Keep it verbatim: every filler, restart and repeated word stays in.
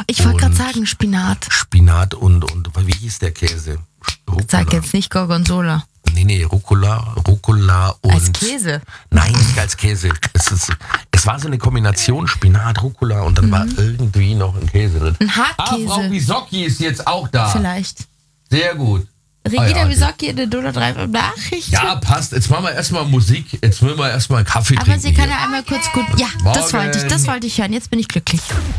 Ich wollte gerade und sagen, Spinat. Spinat und, und wie hieß der Käse? Rucola. Sag jetzt nicht Gorgonzola. Nee, nee, Rucola, Rucola und... Als Käse? Nein, nicht als Käse. Es, ist, es war so eine Kombination Spinat, Rucola und dann mhm. war irgendwie noch ein Käse drin. Ein Hartkäse. Ah, Frau Wisocki ist jetzt auch da. Vielleicht. Sehr gut. Regina ah, ja, Wisocki in der Donau drei Nachrichten. Ja, passt. Jetzt machen wir erstmal Musik. Jetzt müssen wir erstmal einen Kaffee Aber trinken. Sie kann hier. ja einmal kurz gut... Ja, Morgen. das wollte ich, das wollte ich hören. Jetzt bin ich glücklich.